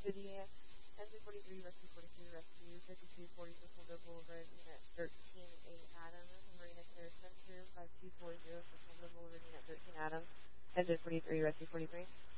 to the engine 43, rescue 42, rescue 5240 Cecil Boulevard, unit 13A Adams, Marina Care Center, 5240 Cecil Boulevard, unit 13 Adams, engine 43, rescue 43.